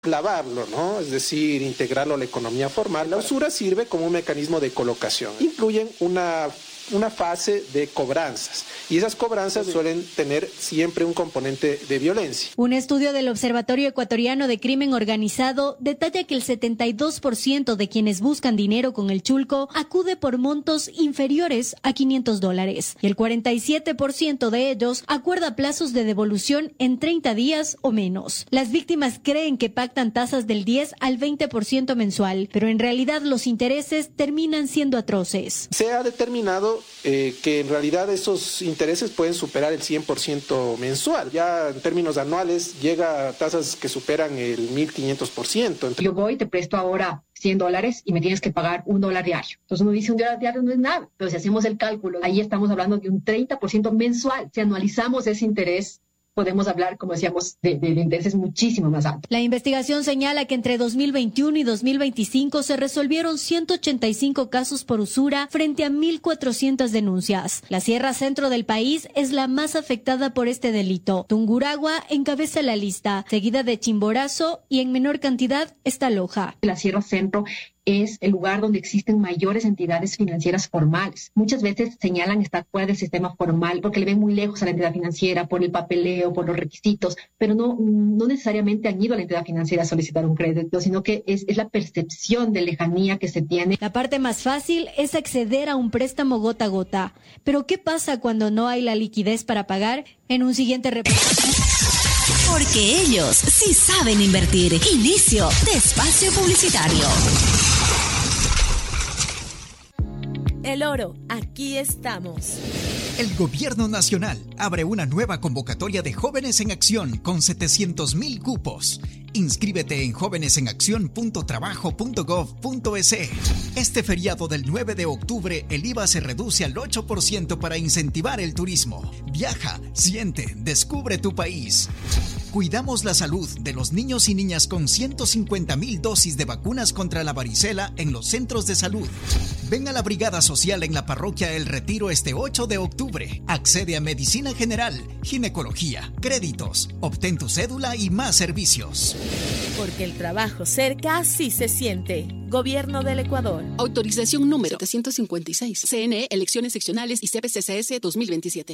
clavarlo, ¿no? Es decir, integrarlo a la economía formal. La usura sirve como un mecanismo de colocación. Incluyen una fase de cobranzas y esas cobranzas suelen tener siempre un componente de violencia. Un estudio del Observatorio Ecuatoriano de Crimen Organizado detalla que el 72% de quienes buscan dinero con el chulco acude por montos inferiores a $500 y el 47% de ellos acuerda plazos de devolución en 30 días o menos. Las víctimas creen que pactan tasas del 10 al 20% mensual, pero en realidad los intereses terminan siendo atroces. Se ha determinado que en realidad esos intereses pueden superar el 100% mensual. Ya en términos anuales llega a tasas que superan el 1500%. Yo voy, te presto ahora $100 y me tienes que pagar $1 diario. Entonces uno dice $1 diario no es nada. Pero si hacemos el cálculo, ahí estamos hablando de un 30% mensual. Si anualizamos ese interés, podemos hablar, como decíamos, de intereses muchísimo más altos. La investigación señala que entre 2021 y 2025 se resolvieron 185 casos por usura frente a 1.400 denuncias. La Sierra Centro del país es la más afectada por este delito. Tungurahua encabeza la lista, seguida de Chimborazo y en menor cantidad está Loja. La Sierra Centro es el lugar donde existen mayores entidades financieras formales. Muchas veces señalan estar fuera del sistema formal porque le ven muy lejos a la entidad financiera por el papeleo, por los requisitos, pero no necesariamente han ido a la entidad financiera a solicitar un crédito, sino que es la percepción de lejanía que se tiene. La parte más fácil es acceder a un préstamo gota a gota. Pero ¿qué pasa cuando no hay la liquidez para pagar? En un siguiente reportaje. Porque ellos sí saben invertir. Inicio de espacio publicitario. El oro, aquí estamos. El Gobierno Nacional abre una nueva convocatoria de Jóvenes en Acción con 700,000 cupos. Inscríbete en jovenesenaccion.trabajo.gov.es. Este feriado del 9 de octubre el IVA se reduce al 8% para incentivar el turismo. Viaja, siente, descubre tu país. Cuidamos la salud de los niños y niñas con 150,000 dosis de vacunas contra la varicela en los centros de salud. Ven a la Brigada Social en la Parroquia El Retiro este 8 de octubre. Accede a medicina general, ginecología, créditos, obtén tu cédula y más servicios. Porque el trabajo cerca sí se siente. Gobierno del Ecuador. Autorización número 756. CNE, Elecciones Seccionales y CPCCS 2027.